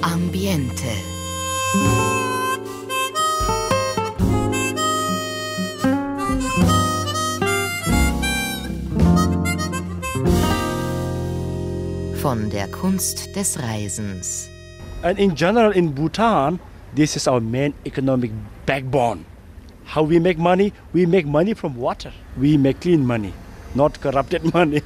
Ambiente. Von der Kunst des Reisens. And in general in Bhutan, this is our main economic backbone. How we make money from water. We make clean money, not corrupted money.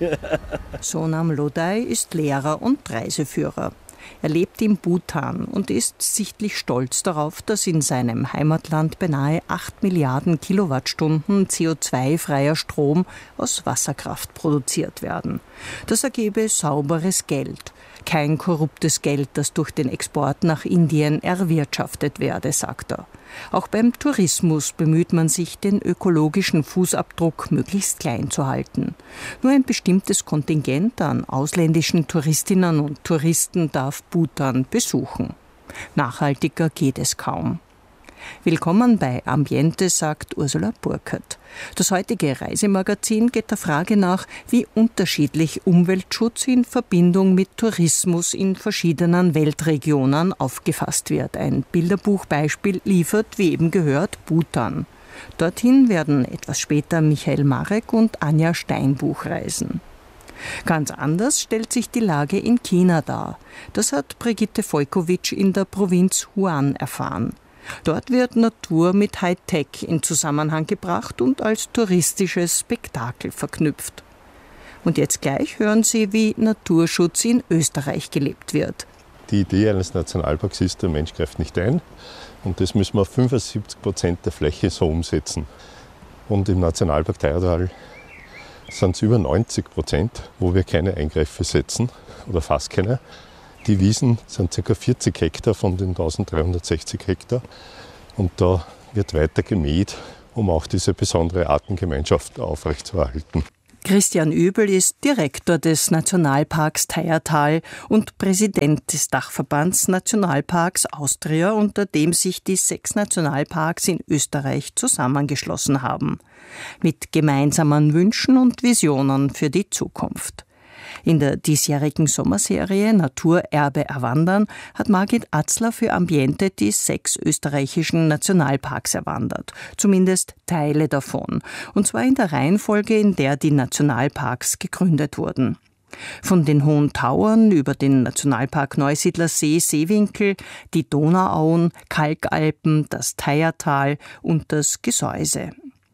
Sonam Lodai ist Lehrer und Reiseführer. Er lebt in Bhutan und ist sichtlich stolz darauf, dass in seinem Heimatland beinahe 8 Milliarden Kilowattstunden CO2-freier Strom aus Wasserkraft produziert werden. Das ergebe sauberes Geld. Kein korruptes Geld, das durch den Export nach Indien erwirtschaftet werde, sagt er. Auch beim Tourismus bemüht man sich, den ökologischen Fußabdruck möglichst klein zu halten. Nur ein bestimmtes Kontingent an ausländischen Touristinnen und Touristen darf Bhutan besuchen. Nachhaltiger geht es kaum. Willkommen bei Ambiente, sagt Ursula Burkert. Das heutige Reisemagazin geht der Frage nach, wie unterschiedlich Umweltschutz in Verbindung mit Tourismus in verschiedenen Weltregionen aufgefasst wird. Ein Bilderbuchbeispiel liefert, wie eben gehört, Bhutan. Dorthin werden etwas später Michael Marek und Anja Steinbuch reisen. Ganz anders stellt sich die Lage in China dar. Das hat Brigitte Volkowitsch in der Provinz Huan erfahren. Dort wird Natur mit Hightech in Zusammenhang gebracht und als touristisches Spektakel verknüpft. Und jetzt gleich hören Sie, wie Naturschutz in Österreich gelebt wird. Die Idee eines Nationalparks ist, der Mensch greift nicht ein. Und das müssen wir auf 75% der Fläche so umsetzen. Und im Nationalpark Teiertal sind es über 90%, wo wir keine Eingriffe setzen oder fast keine. Die Wiesen sind ca. 40 Hektar von den 1360 Hektar. Und da wird weiter gemäht, um auch diese besondere Artengemeinschaft aufrechtzuerhalten. Christian Übel ist Direktor des Nationalparks Teiertal und Präsident des Dachverbands Nationalparks Austria, unter dem sich die 6 Nationalparks in Österreich zusammengeschlossen haben. Mit gemeinsamen Wünschen und Visionen für die Zukunft. In der diesjährigen Sommerserie Naturerbe erwandern hat Margit Atzler für Ambiente die 6 österreichischen Nationalparks erwandert, zumindest Teile davon, und zwar in der Reihenfolge, in der die Nationalparks gegründet wurden. Von den Hohen Tauern über den Nationalpark Neusiedler See, Seewinkel, die Donauauen, Kalkalpen, das Teiertal und das Gesäuse.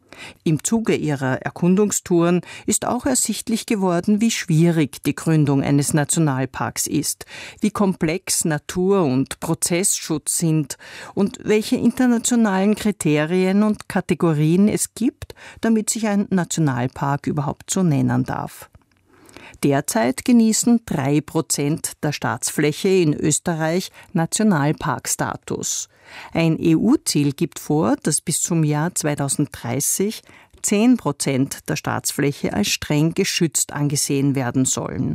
Im Zuge ihrer Erkundungstouren ist auch ersichtlich geworden, wie schwierig die Gründung eines Nationalparks ist, wie komplex Natur- und Prozessschutz sind und welche internationalen Kriterien und Kategorien es gibt, damit sich ein Nationalpark überhaupt so nennen darf. Derzeit genießen 3% der Staatsfläche in Österreich Nationalparkstatus. Ein EU-Ziel gibt vor, dass bis zum Jahr 2030 10% der Staatsfläche als streng geschützt angesehen werden sollen.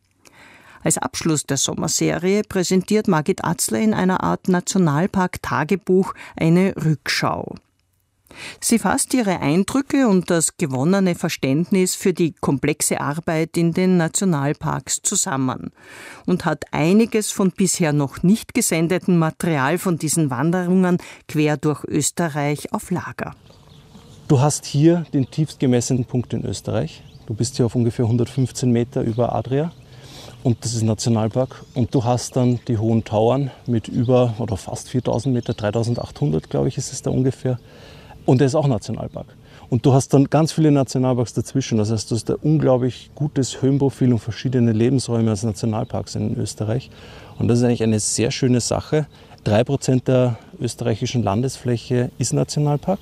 Als Abschluss der Sommerserie präsentiert Margit Atzler in einer Art Nationalpark-Tagebuch eine Rückschau. Sie fasst ihre Eindrücke und das gewonnene Verständnis für die komplexe Arbeit in den Nationalparks zusammen und hat einiges von bisher noch nicht gesendetem Material von diesen Wanderungen quer durch Österreich auf Lager. Du hast hier den tiefst gemessenen Punkt in Österreich. Du bist hier auf ungefähr 115 Meter über Adria und das ist Nationalpark. Und du hast dann die Hohen Tauern mit über oder fast 4000 Meter, 3800 glaube ich ist es da ungefähr. Und der ist auch Nationalpark. Und du hast dann ganz viele Nationalparks dazwischen. Das heißt, du hast ein unglaublich gutes Höhenprofil und verschiedene Lebensräume als Nationalparks in Österreich. Und das ist eigentlich eine sehr schöne Sache. 3% der österreichischen Landesfläche ist Nationalpark.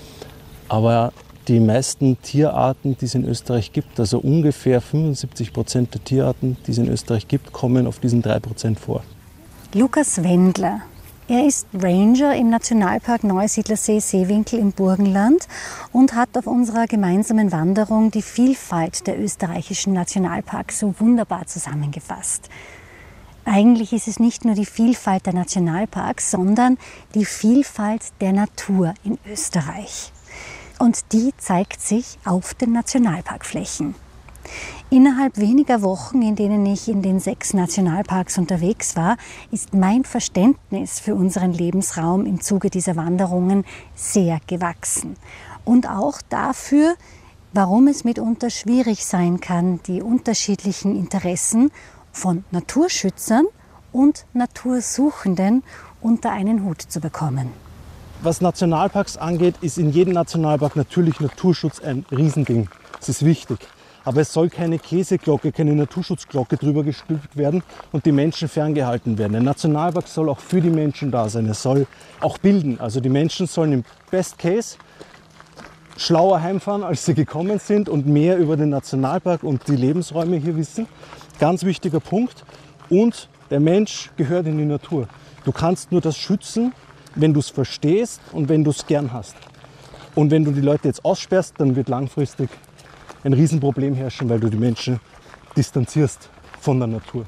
Aber die meisten Tierarten, die es in Österreich gibt, also ungefähr 75% der Tierarten, die es in Österreich gibt, kommen auf diesen 3% vor. Lukas Wendler. Er ist Ranger im Nationalpark Neusiedlersee Seewinkel im Burgenland und hat auf unserer gemeinsamen Wanderung die Vielfalt der österreichischen Nationalparks so wunderbar zusammengefasst. Eigentlich ist es nicht nur die Vielfalt der Nationalparks, sondern die Vielfalt der Natur in Österreich. Und die zeigt sich auf den Nationalparkflächen. Innerhalb weniger Wochen, in denen ich in den 6 Nationalparks unterwegs war, ist mein Verständnis für unseren Lebensraum im Zuge dieser Wanderungen sehr gewachsen. Und auch dafür, warum es mitunter schwierig sein kann, die unterschiedlichen Interessen von Naturschützern und Natursuchenden unter einen Hut zu bekommen. Was Nationalparks angeht, ist in jedem Nationalpark natürlich Naturschutz ein Riesending. Das ist wichtig. Aber es soll keine Käseglocke, keine Naturschutzglocke drüber gestülpt werden und die Menschen ferngehalten werden. Ein Nationalpark soll auch für die Menschen da sein. Es soll auch bilden. Also die Menschen sollen im Best Case schlauer heimfahren, als sie gekommen sind und mehr über den Nationalpark und die Lebensräume hier wissen. Ganz wichtiger Punkt. Und der Mensch gehört in die Natur. Du kannst nur das schützen, wenn du es verstehst und wenn du es gern hast. Und wenn du die Leute jetzt aussperrst, dann wird langfristig ein Riesenproblem herrschen, weil du die Menschen distanzierst von der Natur.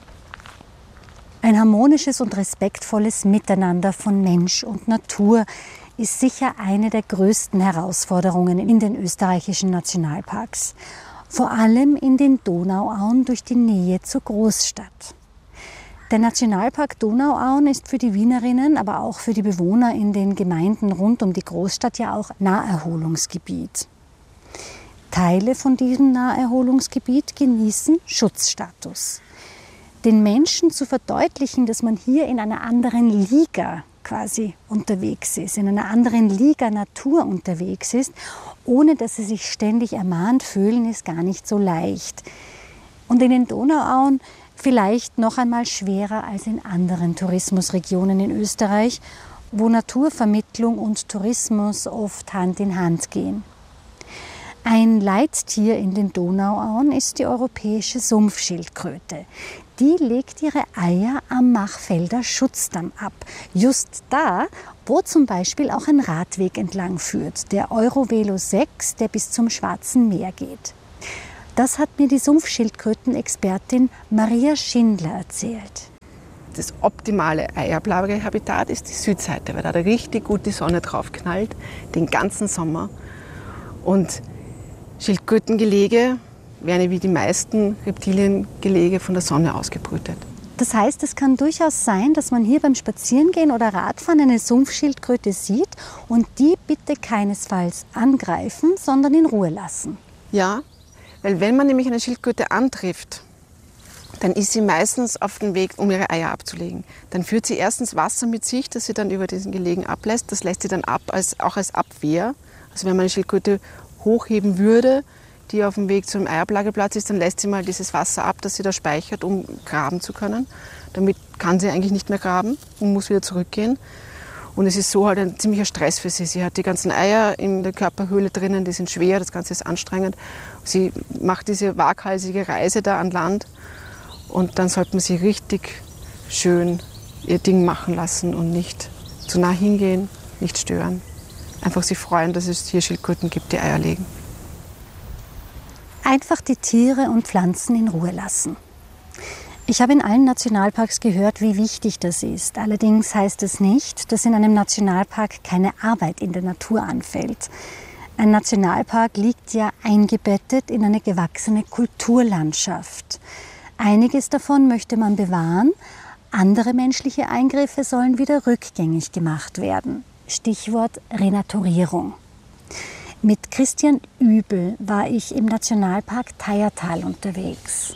Ein harmonisches und respektvolles Miteinander von Mensch und Natur ist sicher eine der größten Herausforderungen in den österreichischen Nationalparks. Vor allem in den Donauauen durch die Nähe zur Großstadt. Der Nationalpark Donauauen ist für die Wienerinnen, aber auch für die Bewohner in den Gemeinden rund um die Großstadt ja auch Naherholungsgebiet. Teile von diesem Naherholungsgebiet genießen Schutzstatus. Den Menschen zu verdeutlichen, dass man hier in einer anderen Liga quasi unterwegs ist, in einer anderen Liga Natur unterwegs ist, ohne dass sie sich ständig ermahnt fühlen, ist gar nicht so leicht. Und in den Donauauen vielleicht noch einmal schwerer als in anderen Tourismusregionen in Österreich, wo Naturvermittlung und Tourismus oft Hand in Hand gehen. Ein Leittier in den Donauauen ist die europäische Sumpfschildkröte. Die legt ihre Eier am Machfelder Schutzdamm ab. Just da, wo zum Beispiel auch ein Radweg entlang führt, der Eurovelo 6, der bis zum Schwarzen Meer geht. Das hat mir die Sumpfschildkrötenexpertin Maria Schindler erzählt. Das optimale Eiablagehabitat ist die Südseite, weil da richtig gut die Sonne drauf knallt, den ganzen Sommer. Und Schildkrötengelege werden wie die meisten Reptiliengelege von der Sonne ausgebrütet. Das heißt, es kann durchaus sein, dass man hier beim Spazierengehen oder Radfahren eine Sumpfschildkröte sieht und die bitte keinesfalls angreifen, sondern in Ruhe lassen. Ja, weil wenn man nämlich eine Schildkröte antrifft, dann ist sie meistens auf dem Weg, um ihre Eier abzulegen. Dann führt sie erstens Wasser mit sich, das sie dann über diesen Gelegen ablässt. Das lässt sie dann ab, auch als Abwehr. Also wenn man eine Schildkröte hochheben würde, die auf dem Weg zum Eiablageplatz ist, dann lässt sie mal dieses Wasser ab, das sie da speichert, um graben zu können. Damit kann sie eigentlich nicht mehr graben und muss wieder zurückgehen. Und es ist so halt ein ziemlicher Stress für sie. Sie hat die ganzen Eier in der Körperhöhle drinnen, die sind schwer, das Ganze ist anstrengend. Sie macht diese waghalsige Reise da an Land und dann sollte man sie richtig schön ihr Ding machen lassen und nicht zu nah hingehen, nicht stören. Einfach sich freuen, dass es hier Schildkröten gibt, die Eier legen. Einfach die Tiere und Pflanzen in Ruhe lassen. Ich habe in allen Nationalparks gehört, wie wichtig das ist. Allerdings heißt es nicht, dass in einem Nationalpark keine Arbeit in der Natur anfällt. Ein Nationalpark liegt ja eingebettet in eine gewachsene Kulturlandschaft. Einiges davon möchte man bewahren, andere menschliche Eingriffe sollen wieder rückgängig gemacht werden. Stichwort Renaturierung. Mit Christian Übel war ich im Nationalpark Teiertal unterwegs.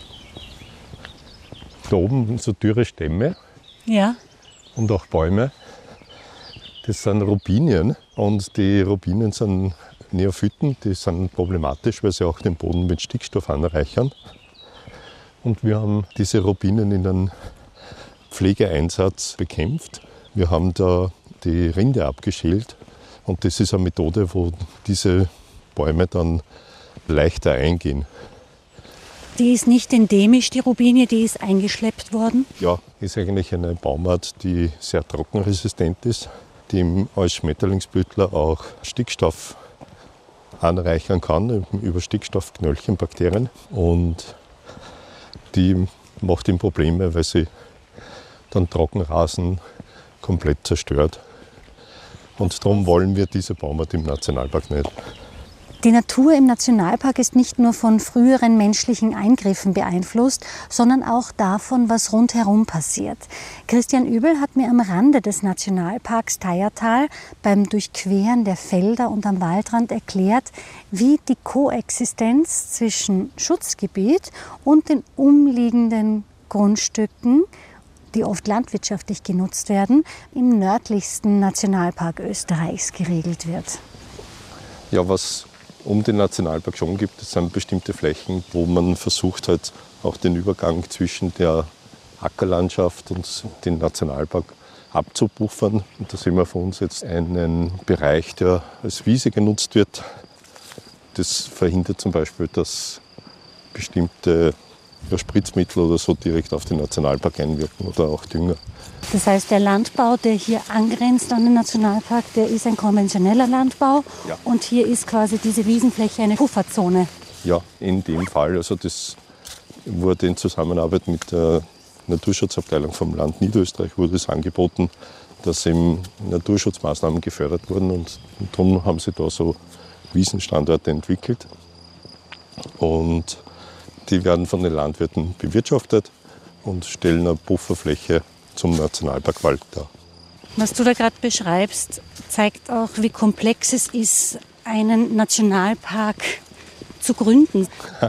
Da oben sind so dürre Stämme und auch Bäume. Das sind Robinien und die Robinien sind Neophyten, die sind problematisch, weil sie auch den Boden mit Stickstoff anreichern. Und wir haben diese Robinien in einem Pflegeeinsatz bekämpft. Wir haben da die Rinde abgeschält und das ist eine Methode, wo diese Bäume dann leichter eingehen. Die ist nicht endemisch, die Robinie, die ist eingeschleppt worden? Ja, ist eigentlich eine Baumart, die sehr trockenresistent ist, die als Schmetterlingsblütler auch Stickstoff anreichern kann, über Stickstoffknöllchenbakterien. Und die macht ihm Probleme, weil sie dann Trockenrasen komplett zerstört. Und darum wollen wir diese Baumart im Nationalpark nicht. Die Natur im Nationalpark ist nicht nur von früheren menschlichen Eingriffen beeinflusst, sondern auch davon, was rundherum passiert. Christian Übel hat mir am Rande des Nationalparks Teiertal beim Durchqueren der Felder und am Waldrand erklärt, wie die Koexistenz zwischen Schutzgebiet und den umliegenden Grundstücken, die oft landwirtschaftlich genutzt werden, im nördlichsten Nationalpark Österreichs geregelt wird. Ja, was um den Nationalpark schon gibt, das sind bestimmte Flächen, wo man versucht halt auch den Übergang zwischen der Ackerlandschaft und dem Nationalpark abzupuffern. Und da sehen wir von uns jetzt einen Bereich, der als Wiese genutzt wird. Das verhindert zum Beispiel, dass bestimmte Spritzmittel oder so direkt auf den Nationalpark einwirken oder auch Dünger. Das heißt, der Landbau, der hier angrenzt an den Nationalpark, der ist ein konventioneller Landbau. Ja. Und hier ist quasi diese Wiesenfläche eine Pufferzone. Ja, in dem Fall. Also das wurde in Zusammenarbeit mit der Naturschutzabteilung vom Land Niederösterreich wurde es angeboten, dass eben Naturschutzmaßnahmen gefördert wurden. Und darum haben sie da so Wiesenstandorte entwickelt. Und die werden von den Landwirten bewirtschaftet und stellen eine Pufferfläche zum Nationalparkwald dar. Was du da gerade beschreibst, zeigt auch, wie komplex es ist, einen Nationalpark zu gründen.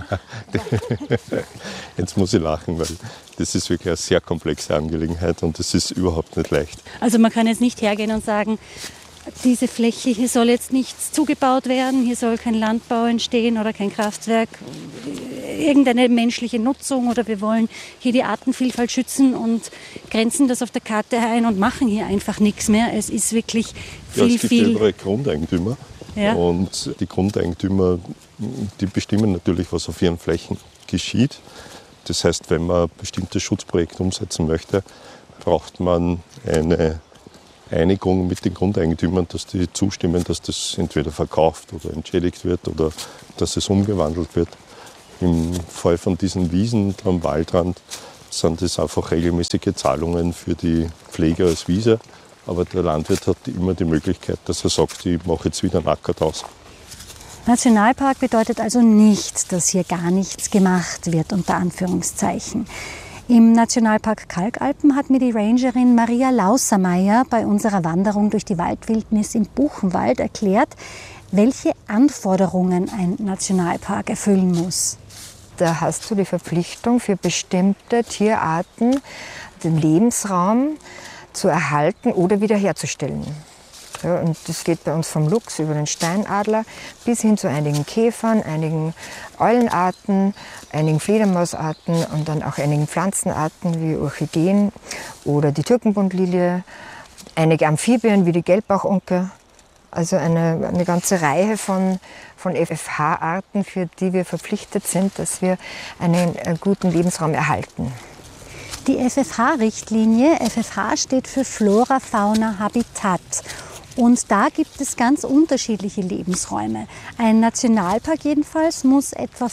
Jetzt muss ich lachen, weil das ist wirklich eine sehr komplexe Angelegenheit und das ist überhaupt nicht leicht. Also man kann jetzt nicht hergehen und sagen, diese Fläche, hier soll jetzt nichts zugebaut werden, hier soll kein Landbau entstehen oder kein Kraftwerk, irgendeine menschliche Nutzung oder wir wollen hier die Artenvielfalt schützen und grenzen das auf der Karte ein und machen hier einfach nichts mehr. Es ist wirklich viel, es gibt ja überall Grundeigentümer und die Grundeigentümer, die bestimmen natürlich, was auf ihren Flächen geschieht. Das heißt, wenn man ein bestimmtes Schutzprojekt umsetzen möchte, braucht man eine Einigung mit den Grundeigentümern, dass die zustimmen, dass das entweder verkauft oder entschädigt wird oder dass es umgewandelt wird. Im Fall von diesen Wiesen am Waldrand sind das einfach regelmäßige Zahlungen für die Pflege als Wiese. Aber der Landwirt hat immer die Möglichkeit, dass er sagt, ich mache jetzt wieder einen Acker draus. Nationalpark bedeutet also nicht, dass hier gar nichts gemacht wird, unter Anführungszeichen. Im Nationalpark Kalkalpen hat mir die Rangerin Maria Lausermeier bei unserer Wanderung durch die Waldwildnis im Buchenwald erklärt, welche Anforderungen ein Nationalpark erfüllen muss. Da hast du die Verpflichtung für bestimmte Tierarten, den Lebensraum zu erhalten oder wiederherzustellen. Ja, und das geht bei uns vom Luchs über den Steinadler bis hin zu einigen Käfern, einigen Eulenarten, einigen Fledermausarten und dann auch einigen Pflanzenarten wie Orchideen oder die Türkenbundlilie, einige Amphibien wie die Gelbbauchunke. Also eine ganze Reihe von FFH-Arten, für die wir verpflichtet sind, dass wir einen guten Lebensraum erhalten. Die FFH-Richtlinie, FFH steht für Flora, Fauna, Habitat. Und da gibt es ganz unterschiedliche Lebensräume. Ein Nationalpark jedenfalls muss etwa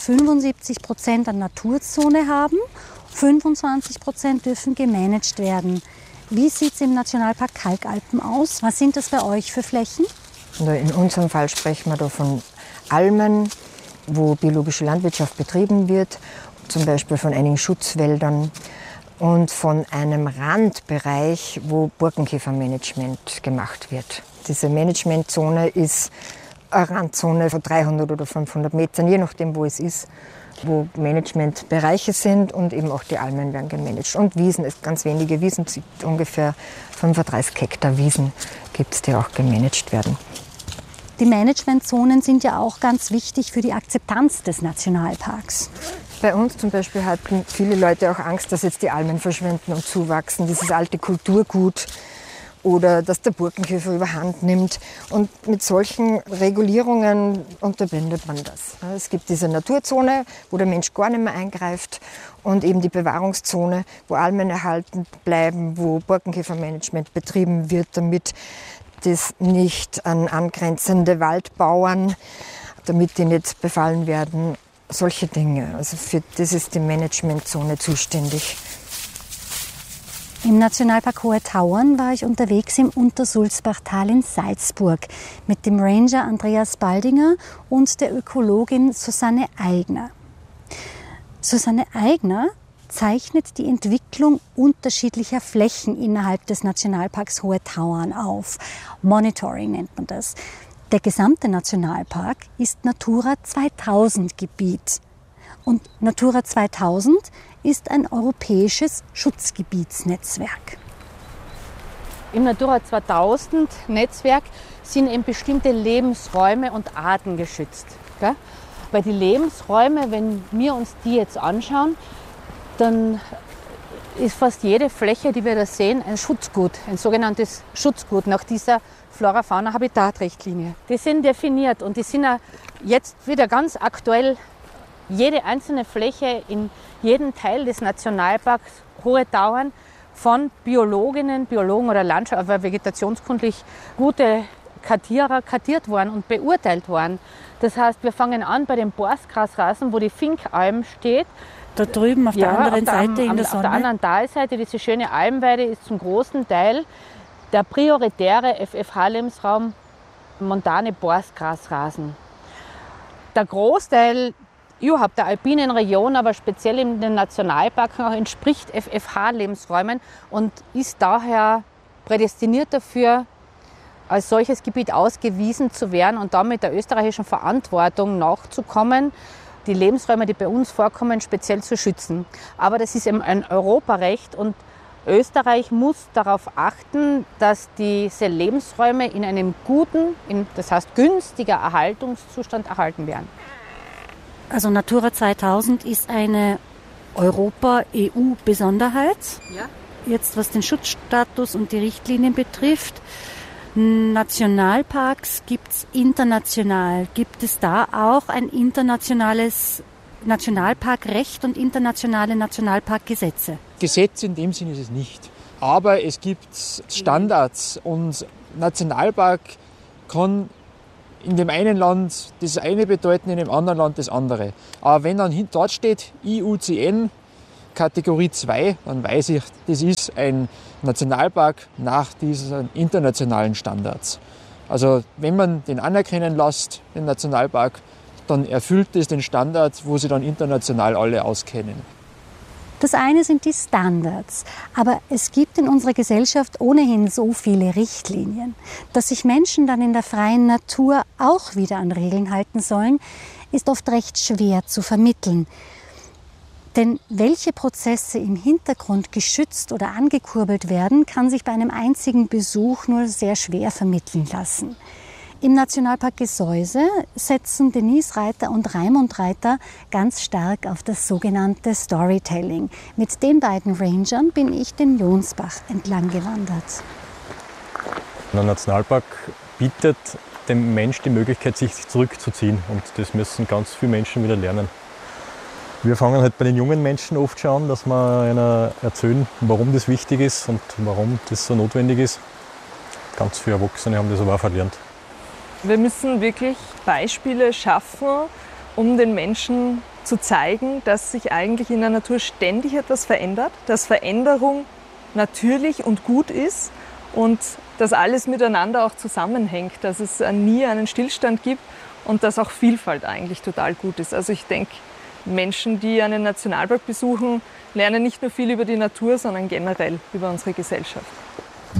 75% an Naturzone haben, 25% dürfen gemanagt werden. Wie sieht es im Nationalpark Kalkalpen aus? Was sind das bei euch für Flächen? In unserem Fall sprechen wir da von Almen, wo biologische Landwirtschaft betrieben wird, zum Beispiel von einigen Schutzwäldern und von einem Randbereich, wo Borkenkäfermanagement gemacht wird. Diese Managementzone ist eine Randzone von 300 oder 500 Metern, je nachdem, wo es ist, wo Managementbereiche sind und eben auch die Almen werden gemanagt. Und Wiesen, es ganz wenige Wiesen, ungefähr 35 Hektar Wiesen gibt es, die auch gemanagt werden. Die Managementzonen sind ja auch ganz wichtig für die Akzeptanz des Nationalparks. Bei uns zum Beispiel hatten viele Leute auch Angst, dass jetzt die Almen verschwinden und zuwachsen, dieses alte Kulturgut, oder dass der Borkenkäfer überhand nimmt. Und mit solchen Regulierungen unterbindet man das. Es gibt diese Naturzone, wo der Mensch gar nicht mehr eingreift, und eben die Bewahrungszone, wo Almen erhalten bleiben, wo Borkenkäfermanagement betrieben wird, damit das nicht an angrenzende Waldbauern, damit die nicht befallen werden. Solche Dinge. Also für das ist die Managementzone zuständig. Im Nationalpark Hohe Tauern war ich unterwegs im Untersulzbachtal in Salzburg mit dem Ranger Andreas Baldinger und der Ökologin Susanne Aigner. Susanne Aigner zeichnet die Entwicklung unterschiedlicher Flächen innerhalb des Nationalparks Hohe Tauern auf. Monitoring nennt man das. Der gesamte Nationalpark ist Natura 2000 Gebiet. Und Natura 2000 ist ein europäisches Schutzgebietsnetzwerk. Im Natura 2000 Netzwerk sind eben bestimmte Lebensräume und Arten geschützt. Gell? Weil die Lebensräume, wenn wir uns die jetzt anschauen, dann ist fast jede Fläche, die wir da sehen, ein Schutzgut, ein sogenanntes Schutzgut nach dieser Flora-Fauna-Habitat-Richtlinie. Die sind definiert und die sind auch jetzt wieder ganz aktuell. Jede einzelne Fläche in jedem Teil des Nationalparks Hohe Tauern von Biologinnen, Biologen oder aber vegetationskundlich gute Kartierer kartiert worden und beurteilt worden. Das heißt, wir fangen an bei den Borstgrasrasen, wo die Finkalm steht. Da drüben auf der anderen Seite in der Sonne. Auf der anderen Talseite, diese schöne Almweide, ist zum großen Teil der prioritäre FFH-Lebensraum montane Borstgrasrasen. Der Großteil überhaupt der alpinen Region, aber speziell in den Nationalparken auch entspricht FFH-Lebensräumen und ist daher prädestiniert dafür, als solches Gebiet ausgewiesen zu werden und damit der österreichischen Verantwortung nachzukommen, die Lebensräume, die bei uns vorkommen, speziell zu schützen. Aber das ist eben ein Europarecht und Österreich muss darauf achten, dass diese Lebensräume in einem guten, das heißt günstiger Erhaltungszustand erhalten werden. Also Natura 2000 ist eine Europa-EU-Besonderheit. Ja. Jetzt was den Schutzstatus und die Richtlinien betrifft. Nationalparks gibt es international. Gibt es da auch ein internationales Nationalparkrecht und internationale Nationalparkgesetze? Gesetz in dem Sinne ist es nicht. Aber es gibt Standards und Nationalpark kann in dem einen Land das eine bedeuten, in dem anderen Land das andere. Aber wenn dann dort steht IUCN Kategorie 2, dann weiß ich, das ist ein Nationalpark nach diesen internationalen Standards. Also wenn man den anerkennen lässt, den Nationalpark, dann erfüllt es den Standards, wo sie dann international alle auskennen. Das eine sind die Standards, aber es gibt in unserer Gesellschaft ohnehin so viele Richtlinien, dass sich Menschen dann in der freien Natur auch wieder an Regeln halten sollen, ist oft recht schwer zu vermitteln. Denn welche Prozesse im Hintergrund geschützt oder angekurbelt werden, kann sich bei einem einzigen Besuch nur sehr schwer vermitteln lassen. Im Nationalpark Gesäuse setzen Denise Reiter und Raimund Reiter ganz stark auf das sogenannte Storytelling. Mit den beiden Rangern bin ich den Jonsbach entlang gewandert. Der Nationalpark bietet dem Mensch die Möglichkeit, sich zurückzuziehen. Und das müssen ganz viele Menschen wieder lernen. Wir fangen halt bei den jungen Menschen oft schon an, dass wir ihnen erzählen, warum das wichtig ist und warum das so notwendig ist. Ganz viele Erwachsene haben das aber auch verlernt. Wir müssen wirklich Beispiele schaffen, um den Menschen zu zeigen, dass sich eigentlich in der Natur ständig etwas verändert, dass Veränderung natürlich und gut ist und dass alles miteinander auch zusammenhängt, dass es nie einen Stillstand gibt und dass auch Vielfalt eigentlich total gut ist. Also ich denke, Menschen, die einen Nationalpark besuchen, lernen nicht nur viel über die Natur, sondern generell über unsere Gesellschaft.